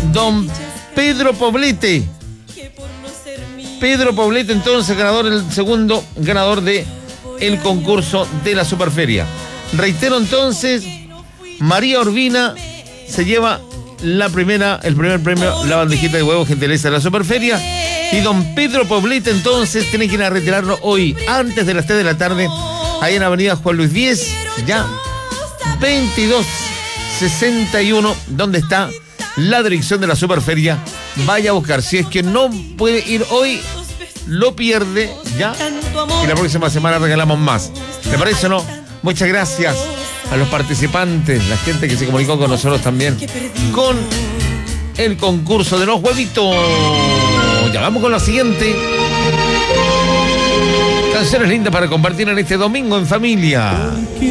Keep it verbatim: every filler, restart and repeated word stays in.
don Pedro Poblete. Pedro Poblete, entonces, ganador, el segundo ganador de el concurso de la Superferia. Reitero, entonces, María Urbina se lleva la primera, el primer premio, la bandejita de huevos, gentileza de la Superferia. Y don Pedro Poblete, entonces, tiene que ir a retirarlo hoy, antes de las tres de la tarde, ahí en Avenida Juan Luis diez, ya veintidós sesenta y uno, donde está la dirección de la Superferia. Vaya a buscar, si es que no puede ir hoy, lo pierde, ya, y la próxima semana regalamos más. ¿Me parece o no? Muchas gracias a los participantes, la gente que se comunicó con nosotros también, con el concurso de los huevitos. Ya vamos con la siguiente. Canciones lindas para compartir en este domingo en familia.